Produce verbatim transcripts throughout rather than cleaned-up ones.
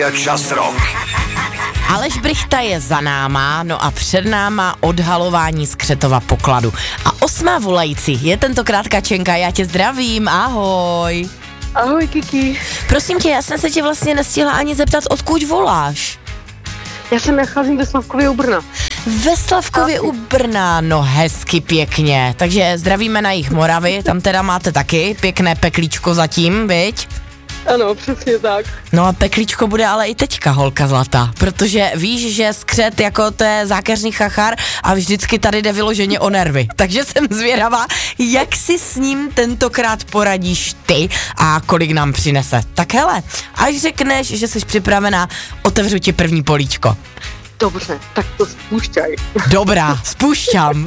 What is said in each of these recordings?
Čas rok. Aleš Brychta je za náma, no a před náma odhalování skřetova pokladu. A osmá volající je tentokrát Kačenka, já tě zdravím, ahoj. Ahoj, Kiki. Prosím tě, já jsem se tě vlastně nestihla ani zeptat, odkud voláš. Já se nacházím ve Slavkově u Brna. Ve Slavkově u Brna, no hezky pěkně, takže zdravíme na jih Moravy, tam teda máte taky pěkné peklíčko zatím, viď? Ano, přesně tak. No a peklíčko bude ale i teďka, holka zlatá, protože víš, že skřet jako to je zákeřný chachar a vždycky tady jde vyloženě o nervy. Takže jsem zvědavá, jak si s ním tentokrát poradíš ty a kolik nám přinese. Tak hele, až řekneš, že jsi připravená, otevřu ti první políčko. Dobře, tak to spoušťaj. Dobrá, spušťám.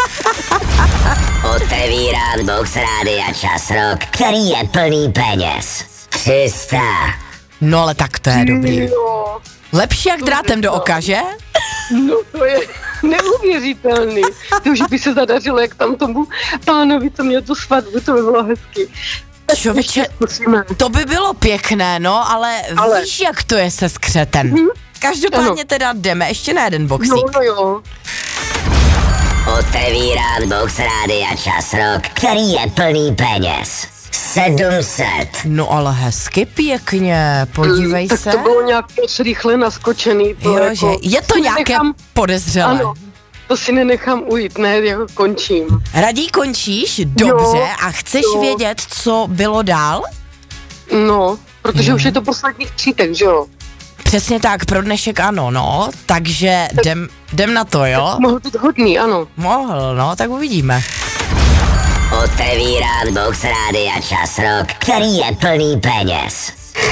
Otevírám box Rádia Čas rok, který je plný peněz. tři sta. No ale tak to je dobrý. Jo, Lepší jak drátem do oka, že? no to je neuvěřitelný. To už by se zadařilo, jak tam tomu pánovi, co měl tu svatbu, to by bylo hezky. Čověče, Zkusíme. to by bylo pěkné, no, ale, Ale. víš, jak to je se skřetem. Mhm. Každopádně Ano. teda jdeme ještě na jeden boxík. No, no jo. Otevírám box Rádia Čas rok, který je plný peněz. sedm set. No ale hezky pěkně, podívej tak se. to bylo nějak moc rychle naskočený. To Jo, jako, že je to si nějaké nenechám, podezřelé. ano, to si nenechám ujít, ne, jako končím. Raději končíš? Dobře. Jo, A chceš jo. vědět, co bylo dál? No, protože Mhm. už je to posledních třítek, že jo? Přesně tak, pro dnešek ano, no. Takže jdem, jdem na to, jo? Mohl být hodný, ano. Mohl, no, tak uvidíme. Otevírám box Rádia Čas rok, který je plný peněz.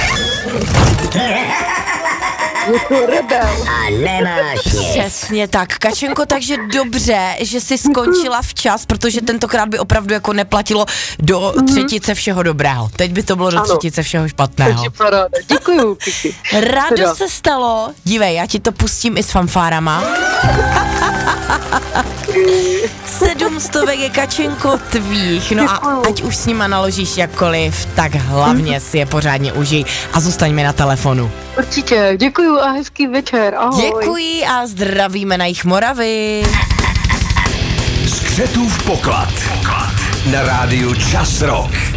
Je to rebel. A nemáš nic. Přesně tak, Kačenko, takže dobře, že jsi skončila včas, protože tentokrát by opravdu jako neplatilo do třetice všeho dobrého. Teď by to bylo do Ano. třetice všeho špatného. Takže paráda. Děkuju, Kiki. Rádo Teda. se stalo. Dívej, já ti to pustím i s fanfárama. Sedm stovek je, Kačenko, tvých. No a Děkuju. ať už s nima naložíš jakkoliv, tak hlavně si je pořádně užij a zůstaň mi na telefonu. Určitě, děkuju a hezký večer. Ahoj. Děkuji a zdravíme na jich Moravy. Skřetův poklad. Na rádiu Čas rok.